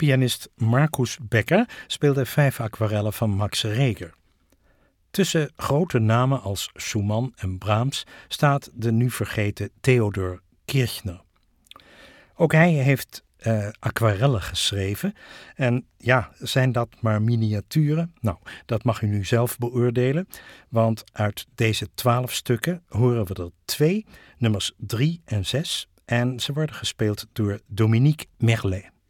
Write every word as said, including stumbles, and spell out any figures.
Pianist Marcus Becker speelde vijf aquarellen van Max Reger. Tussen grote namen als Schumann en Brahms staat de nu vergeten Theodor Kirchner. Ook hij heeft uh, aquarellen geschreven. En ja, zijn dat maar miniaturen? Nou, dat mag u nu zelf beoordelen. Want uit deze twaalf stukken horen we er twee, nummers drie en zes. En ze worden gespeeld door Dominique Merlet.